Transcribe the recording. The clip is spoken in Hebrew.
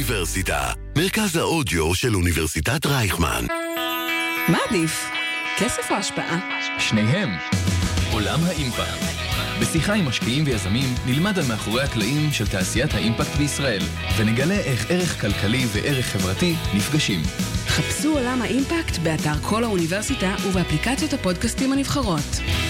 האוניברסיטה, מרכז האודיו של אוניברסיטת רייכמן. מה עדיף? כסף או השפעה? שניהם. עולם האימפקט. בשיחה עם משקיעים ויזמים נלמד על מאחורי הקלעים של תעשיית האימפקט בישראל, ונגלה איך ערך כלכלי וערך חברתי נפגשים. חפשו עולם האימפקט באתר כל האוניברסיטה ובאפליקציות הפודקאסטים הנבחרות.